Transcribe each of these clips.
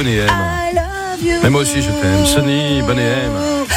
Bonnet M. Mais moi aussi je t'aime. Sonny, Bonnet M.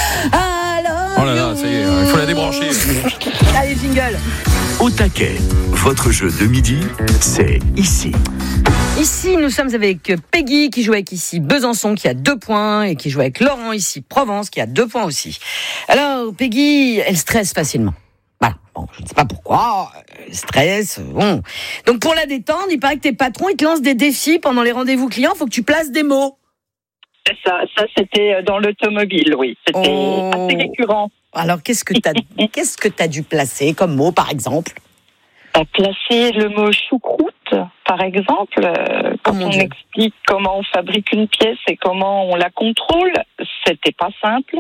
Oh là là, ça y est, il faut la débrancher. Allez, jingle. Au taquet, votre jeu de midi, c'est ici. Ici, nous sommes avec Peggy qui joue avec ici Besançon qui a 2 points et qui joue avec Laurent ici Provence qui a 2 points aussi. Alors, Peggy, elle stresse facilement. Voilà. Bon, je ne sais pas pourquoi, elle stresse, bon. Donc, pour la détendre, il paraît que tes patrons, ils te lancent des défis pendant les rendez-vous clients, il faut que tu places des mots. C'est ça c'était dans l'automobile, oui. C'était assez récurrent. Alors, qu'est-ce que t'as dû placer comme mot, par exemple ? Placer le mot choucroute, par exemple, quand on explique comment on fabrique une pièce et comment on la contrôle, c'était pas simple.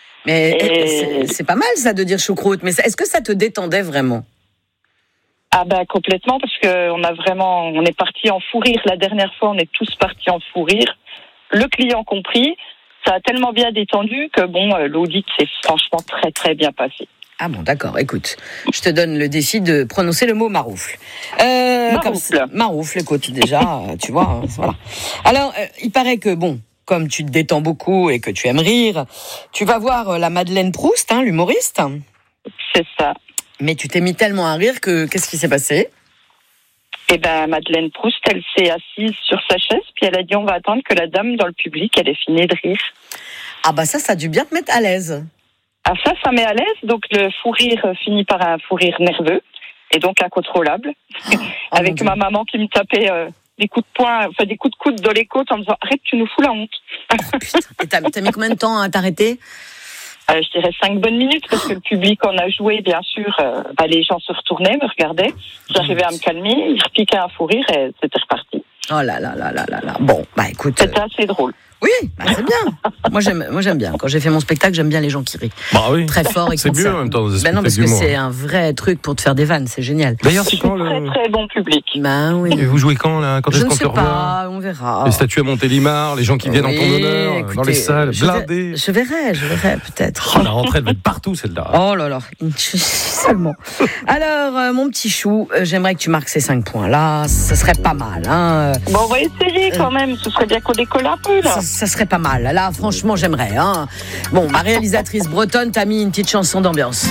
Mais c'est pas mal ça de dire choucroute, mais est-ce que ça te détendait vraiment ? Ah ben complètement, parce que on est parti en fou rire. La dernière fois, on est tous partis en fou rire, le client compris. Ça a tellement bien détendu que l'audit s'est franchement très très bien passé. Ah bon, d'accord, écoute, je te donne le défi de prononcer le mot maroufle. Maroufle, écoute, déjà, tu vois, voilà. Alors, il paraît que, comme tu te détends beaucoup et que tu aimes rire, tu vas voir la Madeleine Proust, l'humoriste. C'est ça. Mais tu t'es mis tellement à rire que, qu'est-ce qui s'est passé ? Eh ben, Madeleine Proust, elle s'est assise sur sa chaise, puis elle a dit, on va attendre que la dame dans le public, elle ait fini de rire. Ah bah ça a dû bien te mettre à l'aise. Ah ça met à l'aise, donc le fou rire finit par un fou rire nerveux, et donc incontrôlable, avec ma maman qui me tapait des coups de poing, des coups de coude dans les côtes en me disant, arrête, tu nous fous la honte. Oh, putain. Et t'as mis combien de temps à t'arrêter ? Je dirais 5 bonnes minutes, parce que le public en a joué, bien sûr, les gens se retournaient, me regardaient, j'arrivais à me calmer, ils repiquaient un fou rire et c'était reparti. Oh là là là là là là. Bon, écoute. C'était assez drôle. Oui, c'est bien. Moi j'aime bien. Quand j'ai fait mon spectacle, j'aime bien les gens qui rient. Oui. Très fort et c'est mieux en même temps. Non, parce que c'est un vrai truc pour te faire des vannes, c'est génial. D'ailleurs, c'est quand très très bon public. Oui. Et vous jouez quand là ? Quand je est-ce ne qu'on sais te revoit ? pas, on verra. Les statues à Montélimar, les gens qui viennent en ton honneur, écoutez, dans les salles, blindées. Je verrai peut-être. Oh, la rentrée, elle va être partout celle-là. Oh là là, seulement. Alors, mon petit chou, j'aimerais que tu marques ces 5 points là, ça serait pas mal. On va essayer quand même, ce serait bien qu'on décolle un peu là. Ça serait pas mal. Là, franchement, j'aimerais. Bon, ma réalisatrice bretonne t'a mis une petite chanson d'ambiance.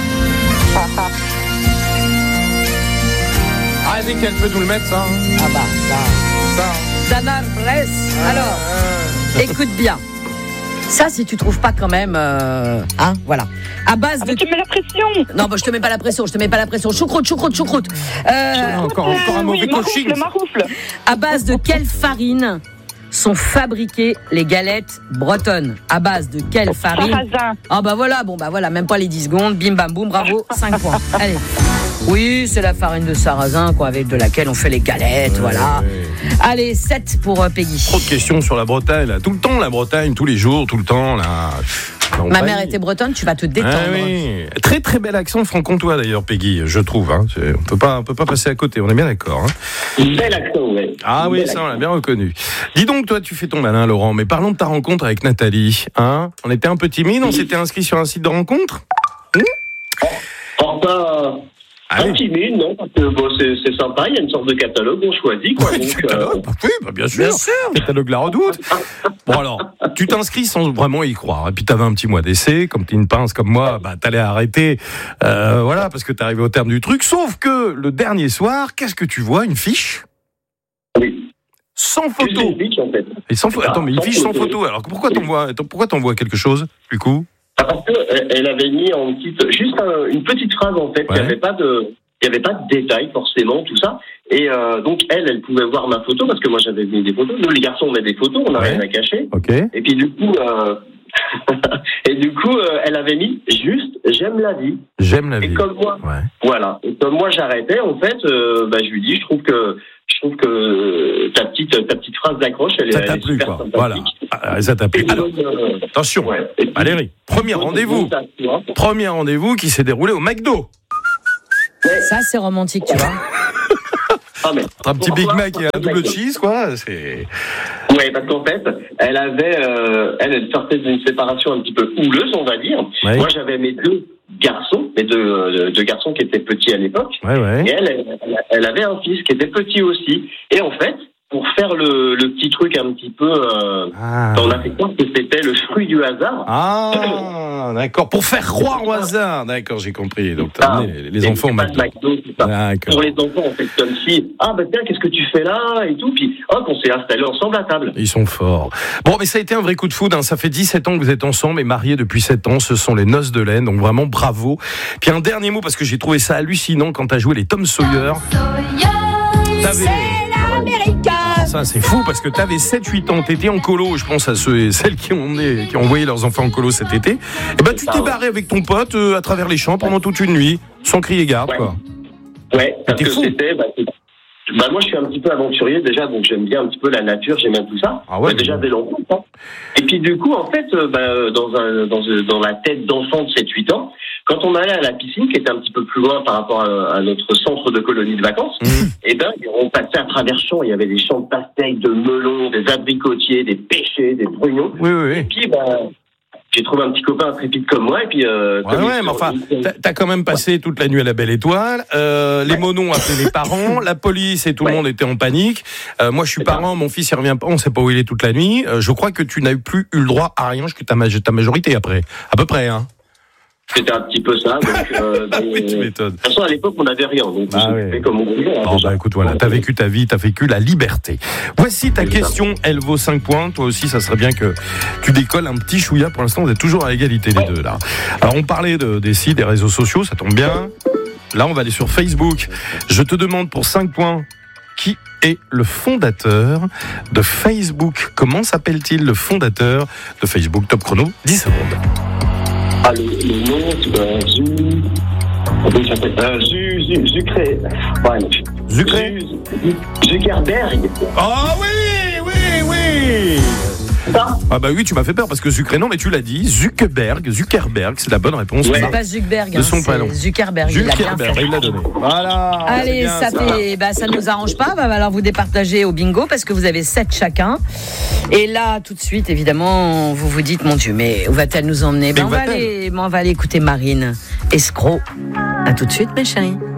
Ah, dès qu'elle peut nous le mettre, ça. Ah bah, ça. Dana Press. Alors, écoute bien. Ça, si tu trouves pas quand même, voilà. À base de. Tu mets la pression. Non, je te mets pas la pression. Choucroute. Encore un mauvais coaching. Le maroufle. À base de quelle farine sont fabriquées les galettes bretonnes? À base de quelle farine? Sarrasin. Ah bah voilà, même pas les 10 secondes, bim bam boum, bravo, 5 points. Allez. Oui, c'est la farine de sarrasin, avec de laquelle on fait les galettes, voilà. Allez, 7 pour Peggy. Trop de questions sur la Bretagne, là. Tout le temps, la Bretagne, tous les jours, tout le temps, là. Ma mère était bretonne, tu vas te détendre. Oui. Très très bel accent franc-comtois d'ailleurs, Peggy, je trouve. On peut pas passer à côté, on est bien d'accord. Bel accent, ouais. Ah oui, ça on l'a bien reconnu. Dis donc, toi tu fais ton malin, Laurent, mais parlons de ta rencontre avec Nathalie. On était un peu timide, on s'était inscrit sur un site de rencontre. Pas timide, non, parce que c'est sympa, il y a une sorte de catalogue, on choisit, quoi. Oui, bien sûr. Catalogue La Redoute. Bon alors, tu t'inscris sans vraiment y croire. Et puis t'avais un petit mois d'essai, comme t'es une pince comme moi, t'allais arrêter, parce que t'es arrivé au terme du truc. Sauf que le dernier soir, qu'est-ce que tu vois? Une fiche? Oui. Sans photo. Une fiche, en fait. Et sans photo. Attends, mais une fiche sans photo. Alors pourquoi t'envoies quelque chose, du coup? Parce qu'elle avait mis juste une petite phrase, en fait. Il n'y avait pas de détails, forcément, tout ça. Et donc, elle pouvait voir ma photo, parce que moi, j'avais mis des photos. Nous, les garçons, on met des photos, on n'a rien à cacher. Okay. Et puis, du coup, elle avait mis juste « J'aime la vie ». J'aime la vie. Et comme moi, voilà. Et comme moi, j'arrêtais, en fait, je lui dis, je trouve que ta petite phrase d'accroche, elle est super sympathique. Voilà. Ça t'a plu. Alors, attention, Valérie, premier rendez-vous qui s'est déroulé au McDo. Ça, c'est romantique, tu vois. Un petit Big Mac et un double cheese, quoi. Ouais, parce qu'en fait, elle sortait d'une séparation un petit peu houleuse, on va dire. Ouais. Moi, j'avais mes deux garçons qui étaient petits à l'époque. Ouais. Et elle avait un fils qui était petit aussi. Et en fait, pour faire le petit truc un petit peu. On a fait croire que c'était le fruit du hasard. Ah, d'accord. Pour faire croire au hasard. D'accord, j'ai compris. Donc, t'as amené les enfants au McDo. Pour les enfants, on fait comme si, tiens, qu'est-ce que tu fais là et tout. Puis, on s'est installés ensemble à table. Ils sont forts. Bon, mais ça a été un vrai coup de foudre. Hein. Ça fait 17 ans que vous êtes ensemble et mariés depuis 7 ans. Ce sont les noces de laine. Donc, vraiment, bravo. Puis, un dernier mot, parce que j'ai trouvé ça hallucinant quand t'as joué les Tom Sawyer. C'est l'Américain. Ça, c'est fou parce que t'avais 7-8 ans, t'étais en colo, je pense à ceux et celles qui ont envoyé leurs enfants en colo cet été. Et ben, tu t'es barré avec ton pote à travers les champs pendant toute une nuit, sans crier garde, quoi. Ouais, parce que c'était. Moi, je suis un petit peu aventurier déjà, donc j'aime bien un petit peu la nature, j'aime bien tout ça. Ah ouais, déjà dès l'enfance. Hein. Et puis du coup, en fait, dans la tête d'enfant de 7-8 ans, quand on allait à la piscine, qui était un petit peu plus loin par rapport à notre centre de colonie de vacances, et on passait à travers champs, il y avait des champs de pastèques, de melons, des abricotiers, des pêchers, des brugnons. Oui. Et puis, j'ai trouvé un petit copain intrépide comme moi, et puis... mais enfin, t'as quand même passé toute la nuit à la Belle Étoile, les monos appelaient les parents, la police et tout le monde était en panique. Moi, je suis parent, mon fils, il revient pas, on sait pas où il est toute la nuit. Je crois que tu n'as plus eu le droit à rien jusqu'à ta majorité après, à peu près, hein. C'était un petit peu ça. Donc, oui, tu m'étonnes. De toute façon, à l'époque, on n'avait rien. Donc, on fait comme on voulait. Écoute, voilà, t'as vécu ta vie, t'as vécu la liberté. Voici ta question, elle vaut 5 points. Toi aussi, ça serait bien que tu décolles un petit chouïa. Pour l'instant, vous êtes toujours à égalité, les deux, là. Alors, on parlait des sites, des réseaux sociaux, ça tombe bien. Là, on va aller sur Facebook. Je te demande pour 5 points, qui est le fondateur de Facebook? Comment s'appelle-t-il, le fondateur de Facebook? Top chrono, 10 secondes. Le nom, Zuckerberg. Ah oui. Ah bah oui, tu m'as fait peur parce que Zucré, non mais tu l'as dit, Zuckerberg, c'est la bonne réponse. C'est pas Zuckerberg, c'est Zuckerberg. Il l'a donné. Voilà. Allez, ça nous arrange pas, va falloir vous départager au bingo parce que vous avez 7 chacun. Et là, tout de suite, évidemment, vous vous dites, mon Dieu, mais où va-t-elle nous emmener? On va aller écouter Marine, escroc. À tout de suite, mes chéris.